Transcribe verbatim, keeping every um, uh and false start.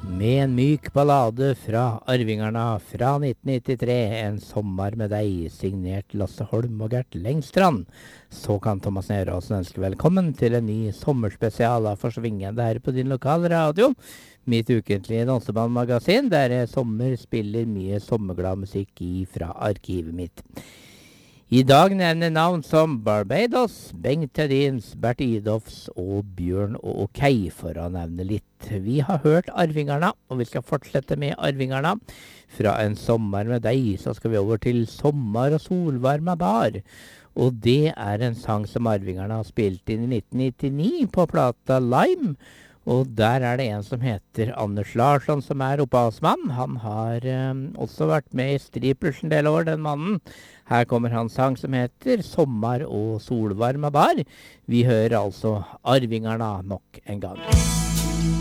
Med en myk ballade fra Arvingarna fra nitten nittitre, En sommer med deg, signert Lasse Holm og Gert Lengstrand. Så kan Thomas Neråsen ønske velkommen til en ny sommerspesial av Forsvingende her på din lokale radio. Mitt ukentlige dansebandmagasin, der jeg sommer spiller mye sommerglad musikk i fra arkivet mitt. I dag nevner navn som Barbados, Bengt Hedins, Bert Idolfs og Bjørn og Okei, for å nevne litt. Vi har hørt Arvingarna, og vi skal fortsette med Arvingarna. Fra En sommer med deg, så skal vi over til Sommer og solvarma bar. Og det er en sang som Arvingarna har spilt inn i nitten nittini på plata Lime. Og der er det en som heter Anders Larsson, som er opphavsmann. Han har eh, også vært med i Striplers en del år, den mannen. Her kommer hans sang som heter Sommer og solvarma bar. Vi hører altså Arvingarna nok en gang.